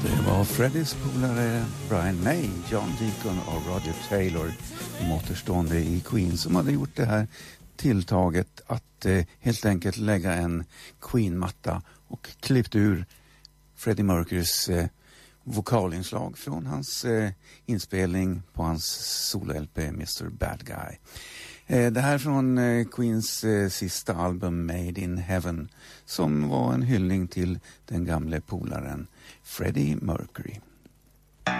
Det var Freddys polare Brian May, John Deacon och Roger Taylor, de återstående i Queen, som hade gjort det här tilltaget att helt enkelt lägga en Queen-matta och klippt ur Freddie Mercurys vokalinslag från hans inspelning på hans solo-LP Mr. Bad Guy. Det här från Queens sista album Made in Heaven, som var en hyllning till den gamle polaren Freddie Mercury.